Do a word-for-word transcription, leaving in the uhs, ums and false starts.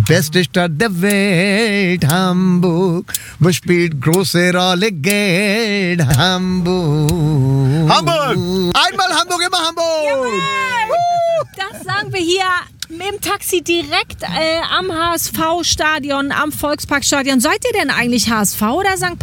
beste Stadt der Welt, Hamburg. Wo spielt große Rolle Geld, Hamburg. Hamburg! Einmal Hamburg, immer Hamburg! Das sagen wir hier im Taxi direkt äh, am H S V-Stadion, am Volksparkstadion. Seid ihr denn eigentlich H S V oder Sankt